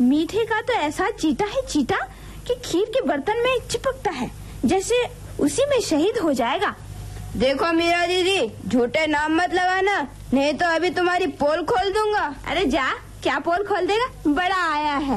मीठे का तो ऐसा चीटा है चीटा कि खीर के बर्तन में चिपकता है, जैसे उसी में शहीद हो जाएगा। देखो मीरा दीदी, झूठे नाम मत लगाना, नहीं तो अभी तुम्हारी पोल खोल दूंगा। अरे जा, क्या पोल खोल देगा, बड़ा आया है।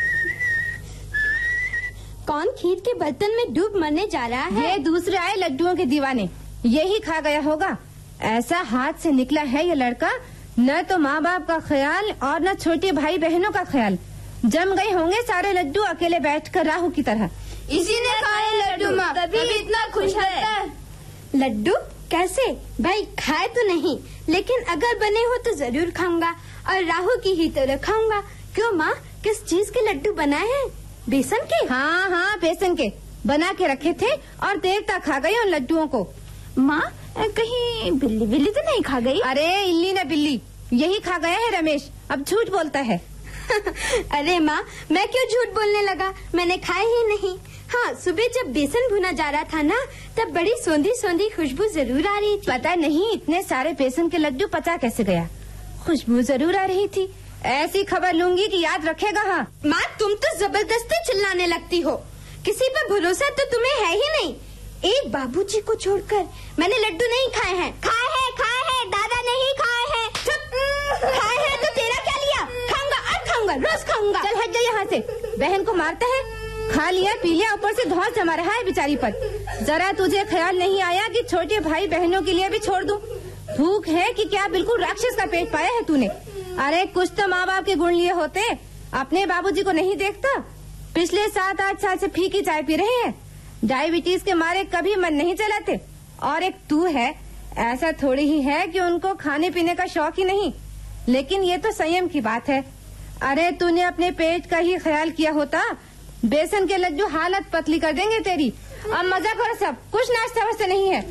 कौन खीर के बर्तन में डूब मरने जा रहा है? ये दूसरे आए लड्डुओं के दीवाने, यही खा गया होगा। ऐसा हाथ से निकला है ये लड़का, न तो माँ बाप का ख्याल और न छोटे भाई बहनों का ख्याल। जम गए होंगे सारे लड्डू अकेले बैठकर राहु की तरह। इसी ने खाए लड्डू माँ, तभी इतना खुश है। लड्डू कैसे? भाई खाए तो नहीं, लेकिन अगर बने हो तो जरूर खाऊंगा, और राहु की ही तरह खाऊंगा। क्यों माँ, किस चीज के लड्डू बनाए हैं? बेसन के? हाँ हाँ, बेसन के बना के रखे थे और देर तक खा गए उन लड्डुओं को। माँ, कहीं बिल्ली बिल्ली तो नहीं खा गई? अरे इल्ली न बिल्ली, यही खा गया है रमेश, अब झूठ बोलता है। अरे माँ, मैं क्यों झूठ बोलने लगा, मैंने खाए ही नहीं। हाँ, सुबह जब बेसन भुना जा रहा था ना, तब बड़ी सोंधी सोंधी खुशबू जरूर आ रही थी। पता नहीं इतने सारे बेसन के लड्डू पचा कैसे गया, खुशबू जरूर आ रही थी। ऐसी खबर लूंगी कि याद रखेगा। हाँ माँ, तुम तो जबरदस्ती चिल्लाने लगती हो, किसी पर भरोसा तो तुम्हें है ही नहीं। एक बाबूजी को छोड़कर मैंने लड्डू नहीं खाए हैं। खाए हैं, दादा नहीं खाए हैं। चुप, खाए हैं तो तेरा क्या लिया? खाऊंगा, अब खाऊंगा, रोज खाऊंगा। चल हट जा यहाँ से, बहन को मारता है। खा लिया पी लिया, ऊपर से धौंस जमा रहा है बेचारी पर। जरा तुझे ख्याल नहीं आया कि छोटे भाई बहनों के लिए भी छोड़ दूं? भूख है कि क्या बिल्कुल राक्षस का पेट पाया है तूने? अरे कुछ तो माँ बाप के गुण लिए होते, अपने बाबूजी को नहीं देखता। पिछले 7-8 साल से फीकी चाय पी रहे हैं, डायबिटीज के मारे कभी मन नहीं चलाते। और एक तू है, ऐसा थोड़ी ही है कि उनको खाने पीने का शौक ही नहीं, लेकिन ये तो संयम की बात है। अरे तूने अपने पेट का ही ख्याल किया होता, बेसन के लड्डू हालत पतली कर देंगे तेरी। अब मजा करो सब, कुछ नाश्ता वास्ता नहीं है।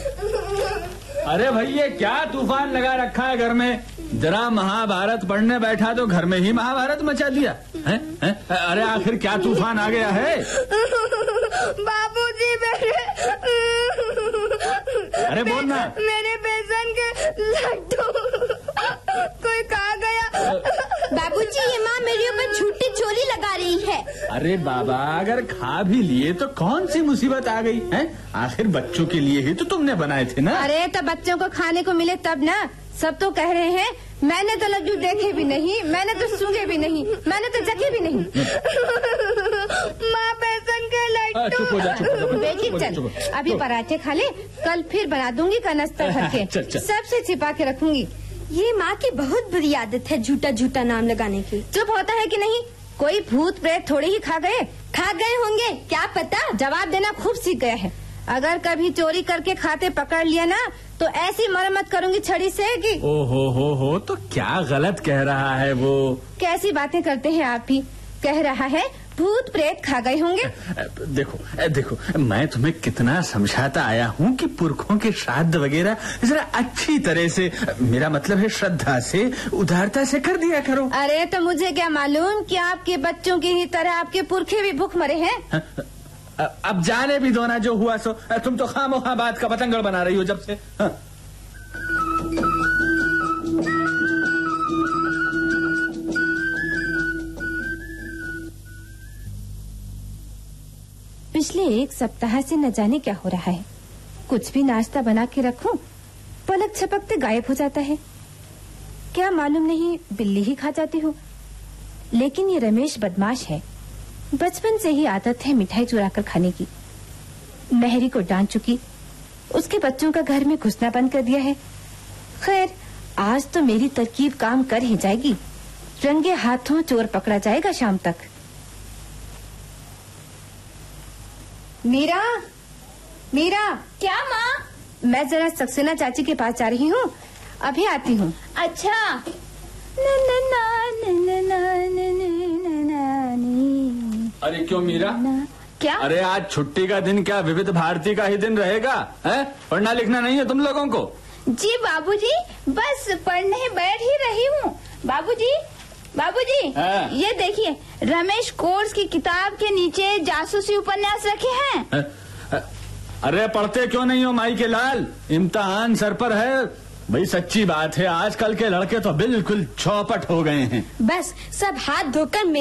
अरे भैया, क्या तूफान लगा रखा है घर में? जरा महाभारत पढ़ने बैठा तो घर में ही महाभारत मचा दिया है? अरे आखिर क्या तूफान आ गया है? बाबूजी मेरे, अरे बोल ना। मेरे बेसन के लड्डू कोई खा गया। बाबूजी, ये माँ मेरे ऊपर झूठी चोरी लगा रही है। अरे बाबा, अगर खा भी लिए तो कौन सी मुसीबत आ गई है? आखिर बच्चों के लिए ही तो तुमने बनाए थे ना। अरे तो बच्चों को खाने को मिले तब ना। सब तो कह रहे हैं मैंने तो लड्डू देखे भी नहीं, मैंने तो सूंघे भी नहीं, मैंने तो चखे भी नहीं। माँ बेसन के लड्डू। चुप हो जा, चुप हो जा, बेटी चल, अभी पराठे खा ले, कल फिर बना दूंगी कनस्तर भर के, सबसे छिपा के रखूंगी। ये माँ की बहुत बुरी आदत है झूठा झूठा नाम लगाने की। चुप होता है कि नहीं? कोई भूत प्रेत थोड़ी ही खा गए होंगे, क्या पता। जवाब देना खूब सीख गया है। अगर कभी चोरी करके खाते पकड़ लिया ना, तो ऐसी मरम्मत करूंगी छड़ी से कि। ओहो हो, तो क्या गलत कह रहा है वो? कैसी बातें करते हैं आप भी। कह रहा है भूत प्रेत खा गए होंगे। देखो, मैं तुम्हें कितना समझाता आया हूँ कि पुरखों के श्राद्ध वगैरह जरा अच्छी तरह से, मेरा मतलब है श्रद्धा से, उदारता से कर दिया करो। अरे तो मुझे क्या मालूम कि आपके बच्चों की ही तरह आपके पुरखे भी भूख मरे हैं। अब जाने भी दो ना, जो हुआ सो। तुम तो खामोखा बात का पतंगड़ बना रही हो जब से। पिछले 1 सप्ताह से न जाने क्या हो रहा है। कुछ भी नाश्ता बना के रखूं, पलक झपकते गायब हो जाता है। क्या मालूम नहीं बिल्ली ही खा जाती हो। लेकिन ये रमेश बदमाश है, बचपन से ही आदत है मिठाई चुरा कर खाने की। महरी को डांट चुकी, उसके बच्चों का घर में घुसना बंद कर दिया है। खैर, आज तो मेरी तरकीब काम कर ही जाएगी। रंगे हाथों चोर पकड़ा जाएगा शाम तक। मीरा, क्या माँ? मैं जरा सक्सेना चाची के पास जा रही हूँ, अभी आती हूँ। अच्छा। अरे क्यों मीरा? क्या? अरे आज छुट्टी का दिन क्या विविध भारती का ही दिन रहेगा? है? पढ़ना लिखना नहीं है तुम लोगों को? जी बाबूजी, बस पढ़ने बैठ ही रही हूँ। बाबूजी, ये देखिए, रमेश कोर्स की किताब के नीचे जासूसी उपन्यास रखे हैं। अरे पढ़ते क्यों नहीं हो माई के लाल? इम्तिहान सर पर है। भाई सच्ची बात है, आजकल के लड़के तो बिल्कुल चौपट हो गए हैं। बस सब हाथ धोकर